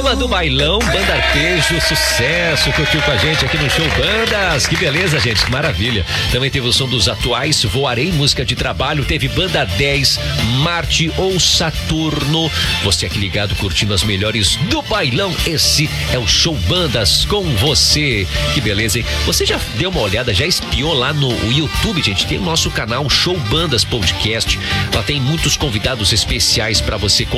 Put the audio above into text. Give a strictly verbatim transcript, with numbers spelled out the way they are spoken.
Turma do Bailão, Banda Arpejo, sucesso, curtiu com a gente aqui no Show Bandas. Que beleza, gente, que maravilha. Também teve o som dos atuais, Voarei, música de trabalho. Teve Banda dez, Marte ou Saturno. Você aqui ligado, curtindo as melhores do bailão. Esse é o Show Bandas com você. Que beleza, hein? Você já deu uma olhada, já espiou lá no YouTube, gente? Tem o nosso canal Show Bandas Podcast. Lá tem muitos convidados especiais para você